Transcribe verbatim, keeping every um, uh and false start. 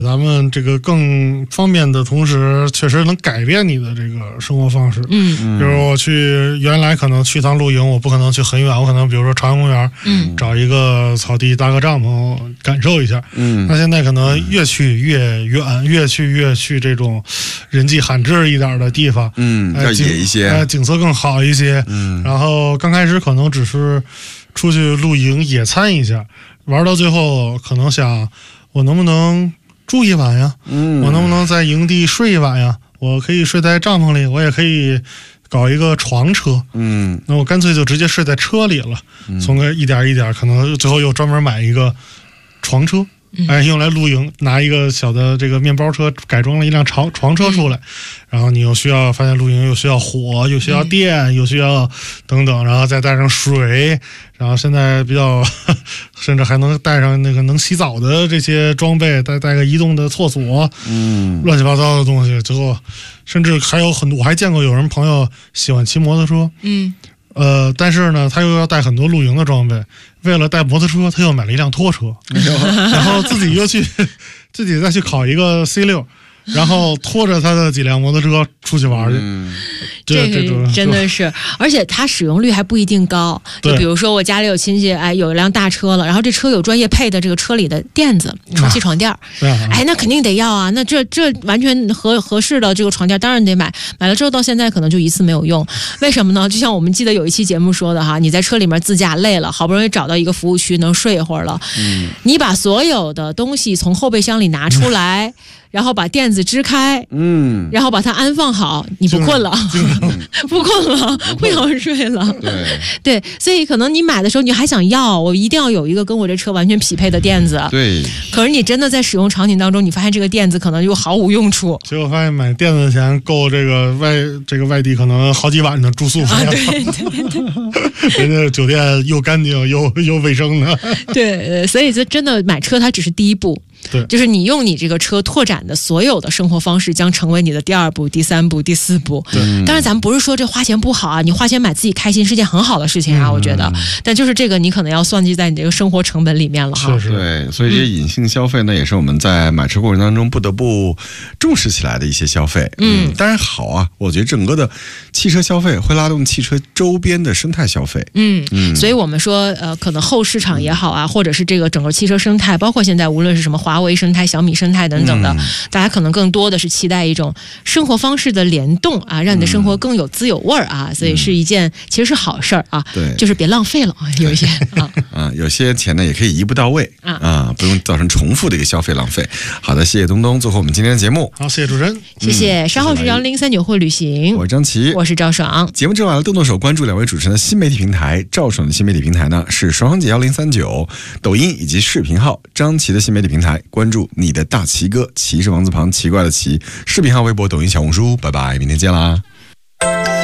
咱们这个更方便的同时，确实能改变你的这个生活方式。 嗯， 比如我去原来可能去趟露营，我不可能去很远，我可能比如说朝阳公园， 嗯， 找一个草地搭个帐篷感受一下。 嗯， 那现在可能越去越远，越去越去这种人迹罕至一点的地方。 嗯，要野一些， 呃，景色更好一些。 嗯， 然后刚开始可能只是出去露营野餐一下，玩到最后可能想我能不能住一晚呀？ 嗯， 我能不能在营地睡一晚呀？我可以睡在帐篷里，我也可以搞一个床车。 嗯， 那我干脆就直接睡在车里了。嗯、从个一点一点，可能最后又专门买一个床车， 嗯、 哎，用来露营，拿一个小的这个面包车改装了一辆床床车出来。嗯、然后你又需要发现露营又需要火，又需要电，嗯、又需要等等，然后再带上水。然后现在比较，甚至还能带上那个能洗澡的这些装备，带带个移动的厕所， 嗯， 乱七八糟的东西。最后，甚至还有很多，我还见过有人朋友喜欢骑摩托车， 嗯， 呃，但是呢，他又要带很多露营的装备，为了带摩托车，他又买了一辆拖车，然后自己又去自己再去考一个 C 六。然后拖着他的几辆摩托车出去玩去， 嗯、 这个真的是，而且它使用率还不一定高。就比如说我家里有亲戚，哎，有一辆大车了，然后这车有专业配的这个车里的垫子、床气床垫，啊、哎，那肯定得要啊。那这这完全合合适的这个床垫，当然得买。买了之后到现在可能就一次没有用，为什么呢？就像我们记得有一期节目说的哈，你在车里面自驾累了，好不容易找到一个服务区能睡一会儿了， 嗯、 你把所有的东西从后备箱里拿出来。嗯然后把垫子支开， 嗯， 然后把它安放好，你不困了，不困了，不想睡了， 对对，所以可能你买的时候你还想要，我一定要有一个跟我这车完全匹配的垫子， 对。 可是你真的在使用场景当中，你发现这个垫子可能就毫无用处。 结果发现买垫子的钱够这个外这个外地可能好几晚的住宿费、 啊，对对对， 人家酒店又干净又又卫生的。 对，所以这真的买车它只是第一步。 对， 就是你用你这个车拓展的所有的生活方式，将成为你的第二步、第三步、第四步。 对， 当然咱们不是说这花钱不好啊，你花钱买自己开心是件很好的事情啊，嗯、我觉得。但就是这个你可能要算计在你这个生活成本里面了哈。 是是。 对，所以这些隐性消费呢，嗯、也是我们在买车过程当中不得不重视起来的一些消费。 嗯， 嗯当然好啊，我觉得整个的汽车消费会拉动汽车周边的生态消费。 嗯嗯，所以我们说呃，可能后市场也好啊，或者是这个整个汽车生态，包括现在无论是什么华为生态、小米生态等等的，嗯、大家可能更多的是期待一种生活方式的联动啊，让你的生活更有滋有味儿啊，嗯、所以是一件其实是好事儿啊。 对， 就是别浪费了，有一些啊啊，有些钱呢也可以一步到位啊啊，不用造成重复的一个消费浪费。好的，谢谢东东，做客我们今天的节目。 好，谢谢主持人， 谢谢。嗯、稍后是幺零三九会旅行， 我是张琪， 我是赵爽。 节目之外呢，动动手关注两位主持人的新媒体平台。赵爽的新媒体平台呢是双双姐幺零三九，抖音以及视频号。张琪的新媒体平台，关注你的大奇哥，奇是王字旁奇怪的奇，视频号、微博、抖音、小红书，拜拜，明天见啦。